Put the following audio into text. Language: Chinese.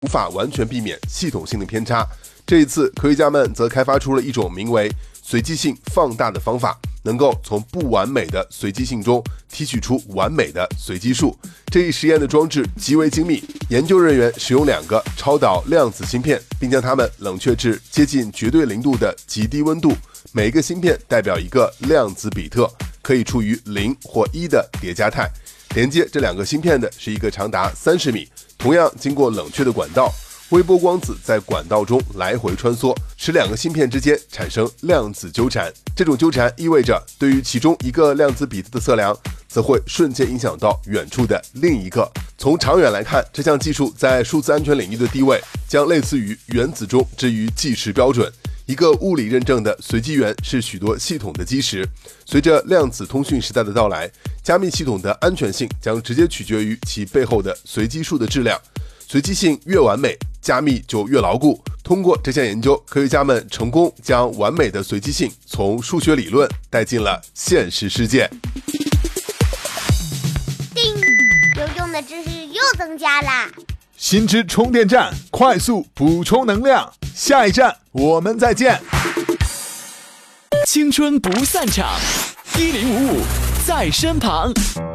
无法完全避免系统性的偏差。这一次，科学家们则开发出了一种名为随机性放大的方法，能够从不完美的随机性中提取出完美的随机数。这一实验的装置极为精密，研究人员使用2个超导量子芯片，并将它们冷却至接近绝对零度的极低温度。每一个芯片代表一个量子比特，可以处于0或1的叠加态。连接这2个芯片的是一个长达30米、同样经过冷却的管道。微波光子在管道中来回穿梭，使2个芯片之间产生量子纠缠。这种纠缠意味着，对于其中一个量子比特的测量，则会瞬间影响到远处的另一个。从长远来看，这项技术在数字安全领域的地位将类似于原子钟之于计时标准。一个物理认证的随机元是许多系统的基石。随着量子通讯时代的到来，加密系统的安全性将直接取决于其背后的随机数的质量。随机性越完美，加密就越牢固。通过这项研究，科学家们成功将完美的随机性从数学理论带进了现实世界。 叮，有用的知识又增加啦！ 新知充电站，快速补充能量。下一站我们再见。 青春不散场，1055在身旁。